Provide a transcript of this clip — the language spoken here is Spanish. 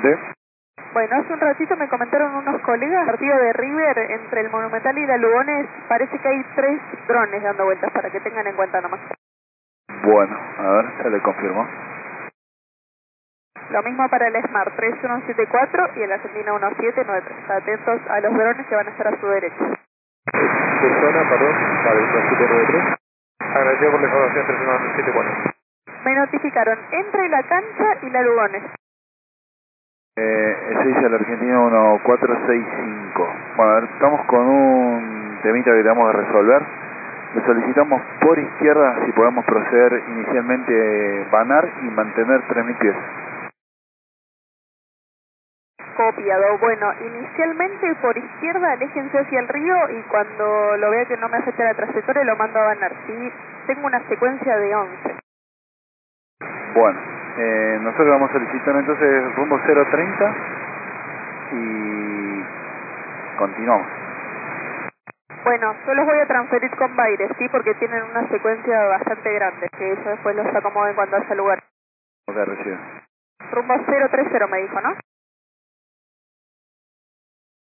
¿Sí? Bueno, hace un ratito me comentaron unos colegas, partido de River, entre el Monumental y la Lugones, parece que hay 3 drones dando vueltas, para que tengan en cuenta nomás. Bueno, a ver, se le confirmó. Lo mismo para el Smart 3174 y el Argentina 1793. Atentos a los drones que van a estar a su derecha. Persona, perdón, para el 1793. Agradecido por la información 3174. Me notificaron entre la cancha y la Lugones. Ese dice el argentino 1465. Bueno, a ver, estamos con un temita que tenemos que resolver. Le solicitamos por izquierda si podemos proceder inicialmente banar y mantener 3000 pies. Copiado. Bueno, inicialmente por izquierda aléjense hacia el río y cuando lo vea que no me afecte la trayectoria lo mando a banar. Sí, tengo una secuencia de 11. Bueno, nosotros vamos a solicitar entonces rumbo 030 y continuamos. Bueno, yo los voy a transferir con Baires, ¿sí? Porque tienen una secuencia bastante grande, que yo después los acomodo en cuando haya lugar. Ok, recibe. Rumbo 030 me dijo, ¿no?